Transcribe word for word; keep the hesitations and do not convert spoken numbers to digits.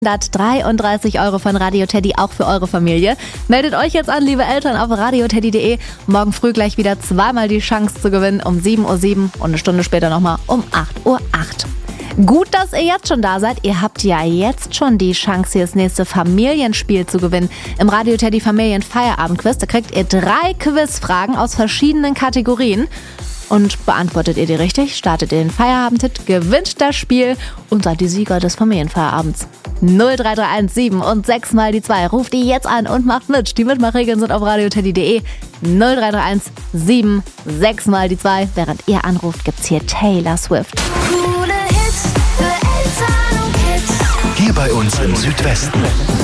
hundertdreiunddreißig Euro von Radio Teddy auch für eure Familie. Meldet euch jetzt an, liebe Eltern, auf radioteddy punkt de. Morgen früh gleich wieder zweimal die Chance zu gewinnen, um sieben Uhr sieben und eine Stunde später nochmal um acht Uhr acht. Gut, dass ihr jetzt schon da seid. Ihr habt ja jetzt schon die Chance, hier das nächste Familienspiel zu gewinnen. Im Radio Teddy Familien-Feierabend-Quiz, da kriegt ihr drei Quizfragen aus verschiedenen Kategorien. Und beantwortet ihr die richtig, startet ihr den Feierabend-Hit, gewinnt das Spiel und seid die Sieger des Familienfeierabends. null drei drei eins sieben und sechs mal die zwei. Ruft die jetzt an und macht mit. Die Mitmachregeln sind auf radioteddy punkt de. null drei drei eins sieben, sechs mal die zwei. Während ihr anruft, gibt's hier Taylor Swift. Coole Hits für Eltern und Kids. Hier bei uns im Südwesten.